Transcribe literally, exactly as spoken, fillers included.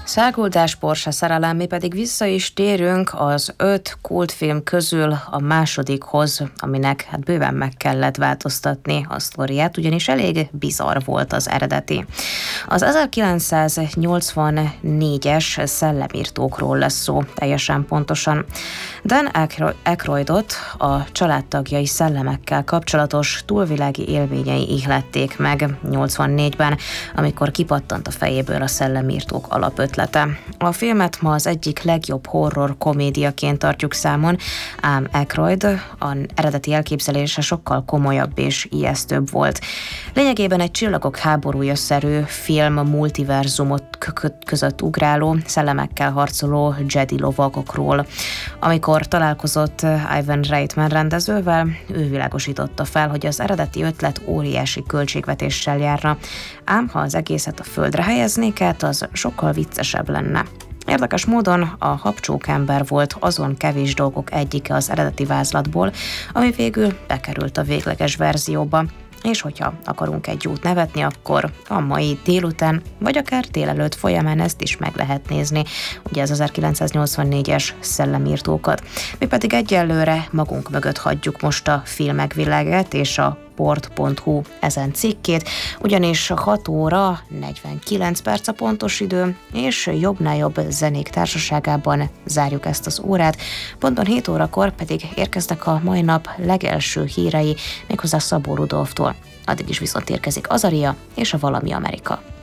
Száguldás, Porsche szerelem, mi pedig vissza is térünk az öt kultfilm közül a másodikhoz, aminek hát bőven meg kellett változtatni a sztoriát, ugyanis elég bizarr volt az eredeti. Az ezerkilencszáznyolcvannégyes Szellemírtókról lesz szó, teljesen pontosan. Dan Aykroydot a családtagjai szellemekkel kapcsolatos túlvilági élményei ihlették meg nyolcvannégyben, amikor kipattant a fejéből a Szellemírtók alapötlete. A filmet ma az egyik legjobb horror komédiaként tartjuk számon, ám Aykroyd az eredeti elképzelése sokkal komolyabb és ijesztőbb volt. Lényegében egy csillagok háborúja-szerű film multiverzumot között ugráló, szellemekkel harcoló Jedi lovagokról. Amikor találkozott Ivan Reitman rendezővel, ő világosította fel, hogy az eredeti ötlet óriási költségvetéssel járna, ám ha az egészet a földre helyeznék át, az sokkal viccesebb lenne. Érdekes módon a habcsókember volt azon kevés dolgok egyike az eredeti vázlatból, ami végül bekerült a végleges verzióba, és hogyha akarunk egy jót nevetni, akkor a mai délután, vagy akár délelőtt folyamán ezt is meg lehet nézni, ugye az ezerkilencszáznyolcvannégyes Szellemírtókat. Mi pedig egyelőre magunk mögött hagyjuk most a filmek világát és a port pont hu ezen cikkét, ugyanis hat óra negyvenkilenc perc a pontos idő, és jobbnál jobb zenék társaságában zárjuk ezt az órát. Ponton hét órakor pedig érkeznek a mai nap legelső hírei, méghozzá Szabó Rudolftól. Addig is viszont érkezik Azaria és a Valami Amerika.